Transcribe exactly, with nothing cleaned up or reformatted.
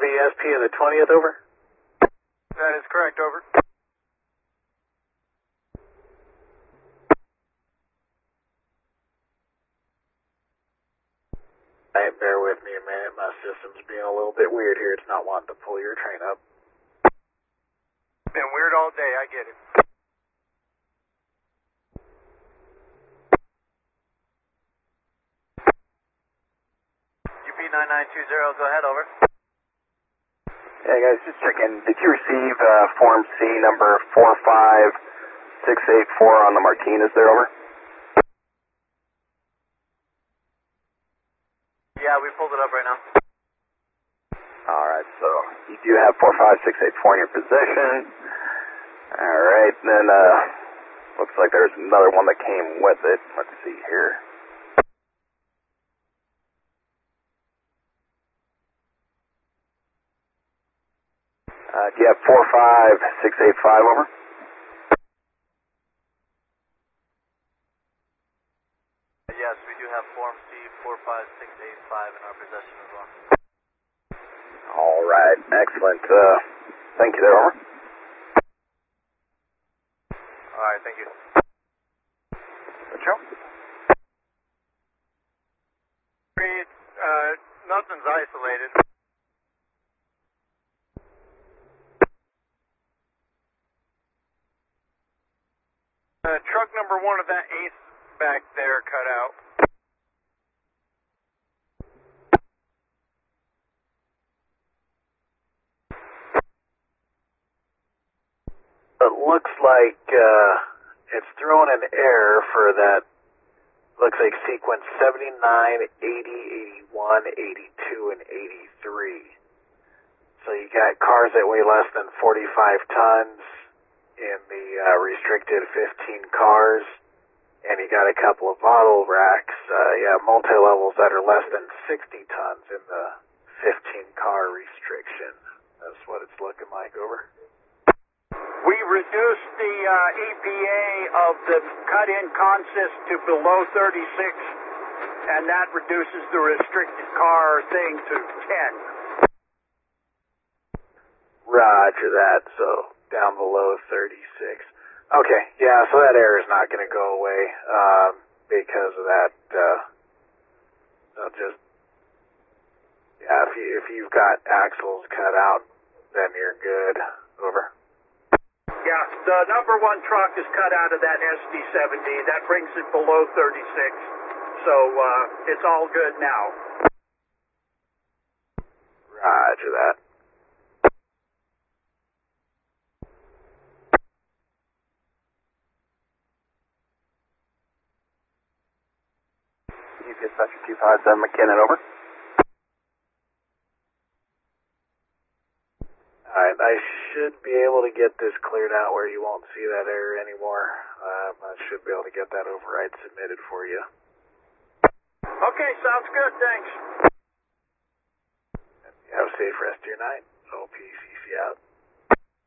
be S P of the twentieth, over? That is correct, over. Hey, bear with me a minute. My system's being a little bit weird here. It's not wanting to pull your train up. Been weird all day, I get it. U P nine nine two zero, go ahead, over. Yeah, guys, just checking. Did you receive uh, Form C number four five six eight four on the Martinez there, over? Yeah, we pulled it up right now. Alright, so you do have four five six eight four in your possession. Alright, then uh, looks like there's another one that came with it. Let's see here. Uh, do you have four five six eight five, over? Yes, we do have Form C four five six eight five in our possession as well. Alright, excellent. Uh, thank you there, over. Alright, thank you. Good show. Reed, uh, nothing's isolated. Uh, truck number one of that eighth back there cut out. It looks like uh, it's throwing an error for that. Looks like sequence seventy-nine, eighty, eighty-one, eighty-two, and eighty-three. So you got cars that weigh less than forty-five tons in the uh, restricted fifteen cars, and you got a couple of bottle racks, uh, yeah, multi-levels that are less than sixty tons in the fifteen car restriction. That's what it's looking like, over. We reduced the uh, E P A of the cut-in consist to below thirty-six, and that reduces the restricted car thing to ten. Roger that, so down below thirty-six. Okay, yeah, so that error is not going to go away um, because of that. Uh, they'll just, yeah, if, you, if you've got axles cut out, then you're good, over. Yeah, the number one truck is cut out of that S D seventy. That brings it below thirty-six, so uh, it's all good now. Roger that. You dispatcher two five seven McKinnon, over. Alright, I should be able to get this cleared out where you won't see that error anymore. Um, I should be able to get that override submitted for you. Okay, sounds good, thanks. Have a safe rest of your night. O P C C out.